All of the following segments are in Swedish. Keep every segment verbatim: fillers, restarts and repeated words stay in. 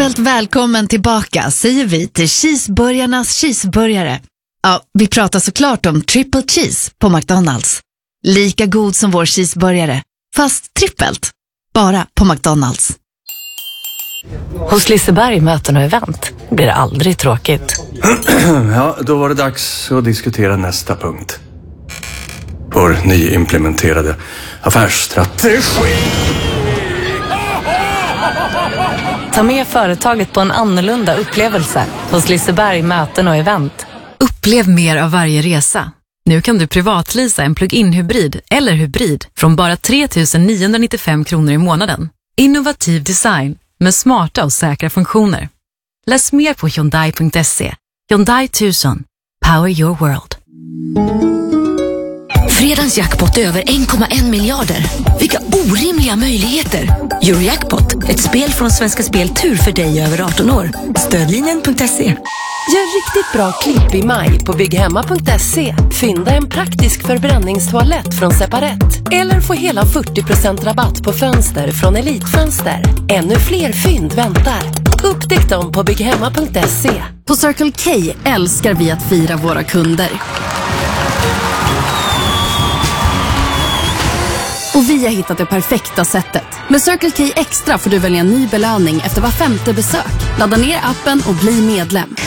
Hjärtfelt välkommen tillbaka, säger vi till cheeseburgarnas cheeseburgare. Ja, vi pratar såklart om triple cheese på McDonald's. Lika god som vår cheeseburgare, fast trippelt. Bara på McDonald's. Hos Liseberg möten och event blir det aldrig tråkigt. Ja, då var det dags att diskutera nästa punkt. Vår nyimplementerade affärsstrategi. Ta med företaget på en annorlunda upplevelse hos Liseberg möten och event. Upplev mer av varje resa. Nu kan du privatlisa en plug-in hybrid eller hybrid från bara tre tusen niohundranittiofem kronor i månaden. Innovativ design med smarta och säkra funktioner. Läs mer på hyundai punkt se. Hyundai tusen. Power your world. Fredagens jackpot är över en komma en miljarder. Vilka orimliga möjligheter. Eurojackpot, ett spel från Svenska Spel Tur för dig över arton år. Stödlinjen punkt se. Gör riktigt bra klipp i maj på bygghemma punkt se. Fynda en praktisk förbränningstoalett från Separat. Eller få hela fyrtio procent rabatt på fönster från Elitfönster. Ännu fler fynd väntar. Upptäck dem på bygghemma punkt se. På Circle K älskar vi att fira våra kunder. Och vi har hittat det perfekta sättet. Med Circle K Extra får du välja en ny belöning efter var femte besök. Ladda ner appen och bli medlem.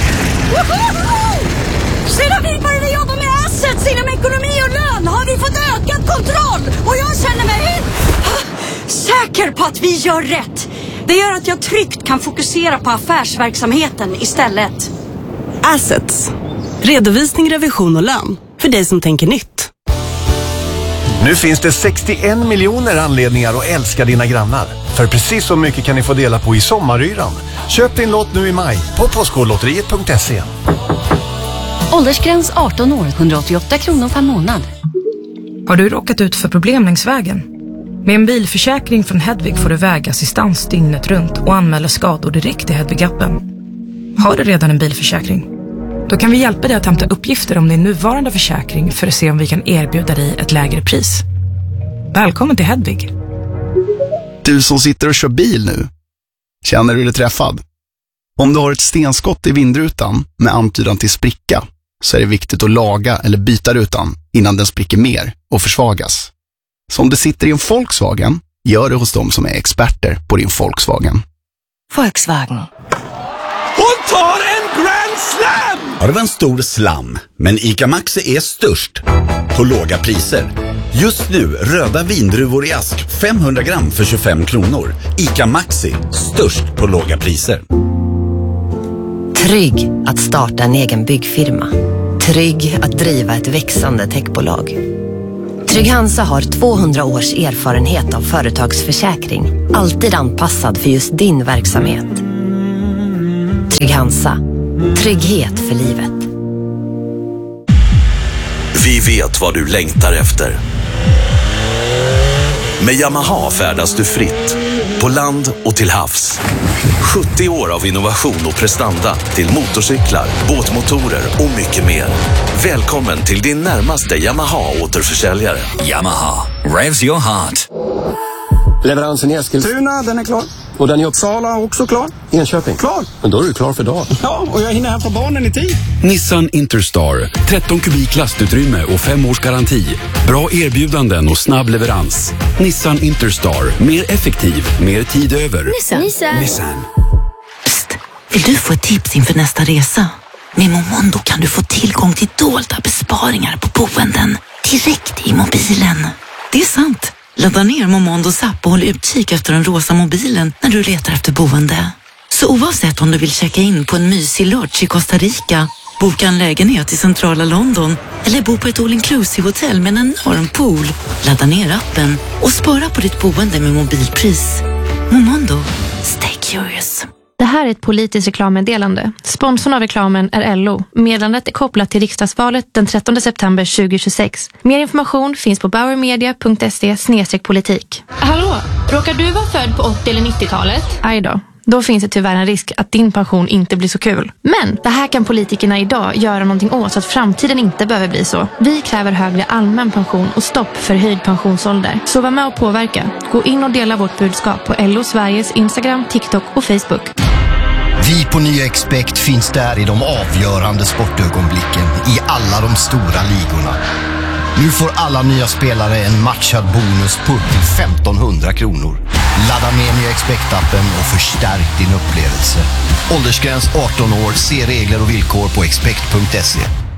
Sedan vi började jobba med assets inom ekonomi och lön har vi fått ökad kontroll. Och jag känner mig säker på att vi gör rätt. Det gör att jag tryggt kan fokusera på affärsverksamheten istället. Assets. Redovisning, revision och lön. För dig som tänker nytt. Nu finns det sextioen miljoner anledningar att älska dina grannar. För precis så mycket kan ni få dela på i sommaryran. Köp din lott nu i maj på postkodlotteriet punkt se. Åldersgräns arton år, hundraåttioåtta kronor per månad. Har du råkat ut för problem längs vägen? Med en bilförsäkring från Hedvig får du vägassistans dygnet runt och anmäla skador direkt till Hedvig-appen. Har du redan en bilförsäkring? Då kan vi hjälpa dig att hämta uppgifter om din nuvarande försäkring för att se om vi kan erbjuda dig ett lägre pris. Välkommen till Hedvig. Du som sitter och kör bil nu, känner du dig träffad? Om du har ett stenskott i vindrutan med antydan till spricka så är det viktigt att laga eller byta rutan innan den spricker mer och försvagas. Så om du sitter i en Volkswagen, gör det hos dem som är experter på din Volkswagen. Volkswagen. Hon tar en Grand Slam! Ja, det var en stor slam. Men ICA Maxi är störst på låga priser. Just nu röda vindruvor i ask femhundra gram för tjugofem kronor. ICA Maxi, störst på låga priser. Trygg att starta en egen byggfirma. Trygg att driva ett växande techbolag. Trygg Hansa har tvåhundra års erfarenhet av företagsförsäkring. Alltid anpassad för just din verksamhet. Trygg Hansa. Trygghet för livet. Vi vet vad du längtar efter. Med Yamaha färdas du fritt. På land och till havs. sjuttio år av innovation och prestanda till motorcyklar, båtmotorer och mycket mer. Välkommen till din närmaste Yamaha-återförsäljare. Yamaha. Revs your heart. Leveransen i Eskilstuna, den är klar. Och den i Uppsala också klar. Enköping, klar. Men då är du klar för dagen. Ja, och jag hinner hämta barnen i tid. Nissan Interstar. tretton kubik lastutrymme och fem års garanti. Bra erbjudanden och snabb leverans. Nissan Interstar. Mer effektiv, mer tid över. Nissan. Nissan. Nissan. Psst. Vill du få ett tips inför nästa resa? Med Momondo kan du få tillgång till dolda besparingar på boenden direkt i mobilen. Det är sant. Ladda ner Momondos app och håll utkik efter den rosa mobilen när du letar efter boende. Så oavsett om du vill checka in på en mysig lodge i Costa Rica, boka en lägenhet i centrala London eller bo på ett all-inclusive-hotell med en enorm pool, ladda ner appen och spara på ditt boende med mobilpris. Momondo. Stay curious. Det här är ett politiskt reklammeddelande. Sponsorn av reklamen är L O. Meddelandet är kopplat till riksdagsvalet den trettonde september tjugohundratjugosex. Mer information finns på bauermedia punkt se slash politik. Hallå, råkar du vara född på åttio- eller nittiotalet? Aj då. Då finns det tyvärr en risk att din pension inte blir så kul. Men det här kan politikerna idag göra någonting åt så att framtiden inte behöver bli så. Vi kräver högre allmän pension och stopp för höjd pensionsålder. Så var med och påverka. Gå in och dela vårt budskap på L O Sveriges Instagram, TikTok och Facebook. Vi på Nya Expect finns där i de avgörande sportögonblicken i alla de stora ligorna. Nu får alla nya spelare en matchad bonus på upp till femtonhundra kronor. Ladda ner Nya Expect-appen och förstärk din upplevelse. Åldersgräns arton år, se regler och villkor på expect punkt se.